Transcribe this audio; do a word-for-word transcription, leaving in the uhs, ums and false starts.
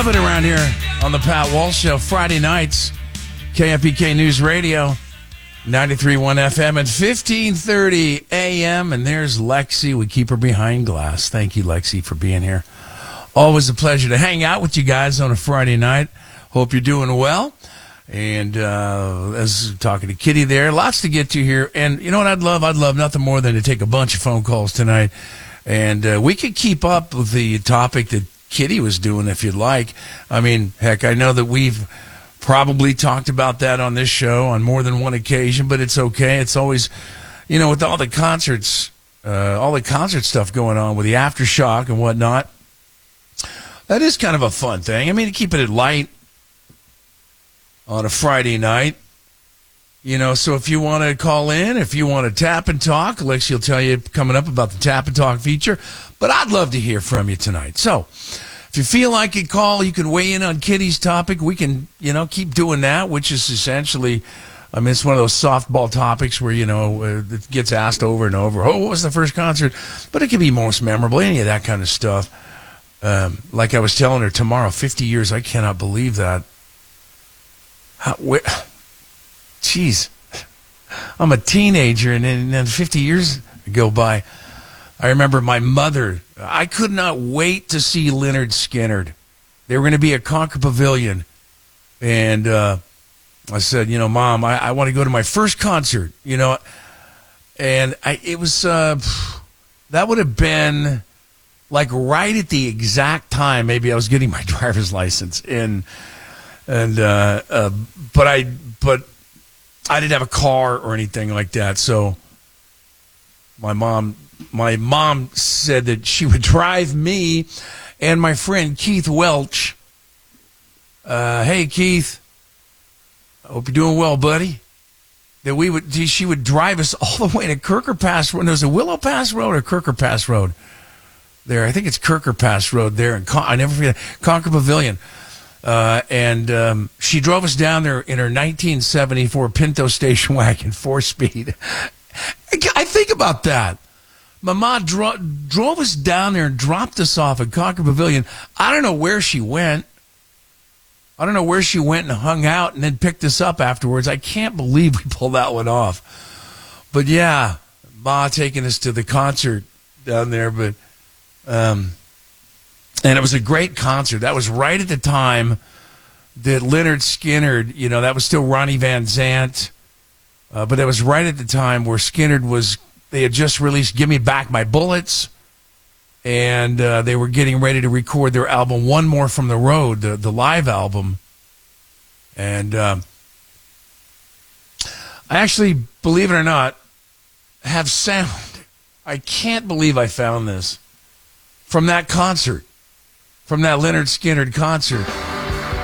love it around here on the Pat Walsh Show. Friday nights, K F B K News Radio, ninety-three point one F M at fifteen thirty A M. And there's Lexi. We keep her behind glass. Thank you, Lexi, for being here. Always a pleasure to hang out with you guys on a Friday night. Hope you're doing well. And uh, as talking to Kitty there, lots to get to here. And you know what I'd love? I'd love nothing more than to take a bunch of phone calls tonight. And uh, we could keep up with the topic that Kitty was doing if you'd like. I mean, heck, I know that we've probably talked about that on this show on more than one occasion, but it's okay. It's always, you know, with all the concerts, uh, all the concert stuff going on with the Aftershock and whatnot, that is kind of a fun thing. I mean, keeping it light on a Friday night. You know, so if you want to call in, if you want to tap and talk, Lexi will tell you coming up about the tap and talk feature. But I'd love to hear from you tonight. So if you feel like it, call. You can weigh in on Kitty's topic. We can, you know, keep doing that, which is essentially, I mean, it's one of those softball topics where, you know, uh, it gets asked over and over. Oh, what was the first concert? But it can be most memorable, any of that kind of stuff. Um, like I was telling her tomorrow, fifty years, I cannot believe that. How, where, Jeez, I'm a teenager, and then, and then fifty years go by. I remember my mother. I could not wait to see Lynyrd Skynyrd. They were going to be at Concord Pavilion, and uh, I said, you know, Mom, I, I want to go to my first concert. You know, and I, it was uh, that would have been like right at the exact time. Maybe I was getting my driver's license, and and uh, uh, but I but. I didn't have a car or anything like that, so my mom my mom said that she would drive me and my friend Keith Welch. Uh, hey, Keith, I hope you're doing well, buddy. That we would she would drive us all the way to Kirker Pass Road. There's a Willow Pass Road or Kirker Pass Road there. I think it's Kirker Pass Road there, and Con- I never forget Concord Pavilion. Uh, and um, she drove us down there in her nineteen seventy-four Pinto station wagon, four-speed. I think about that. Mama dro- drove us down there and dropped us off at Concord Pavilion. I don't know where she went. I don't know where she went and hung out and then picked us up afterwards. I can't believe we pulled that one off. But, yeah, Ma taking us to the concert down there. But... Um, And it was a great concert. That was right at the time that Lynyrd Skynyrd, you know, that was still Ronnie Van Zant. Uh, but that was right at the time where Skynyrd was, they had just released Give Me Back My Bullets. And uh, they were getting ready to record their album, One More From the Road, the, the live album. And um, I actually, believe it or not, have sound. I can't believe I found this from that concert. From that Lynyrd Skynyrd concert.